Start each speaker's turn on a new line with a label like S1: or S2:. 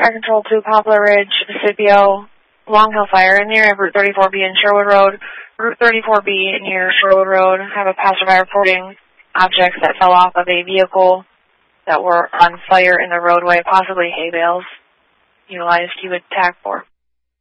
S1: Fire Control 2, Poplar Ridge, Scipio, Long Hill Fire near Route 34B in Sherwood Road. Route 34B near Sherwood Road. Have a passerby reporting objects that fell off of a vehicle that were on fire in the roadway, possibly hay bales utilized. You would TAC 4.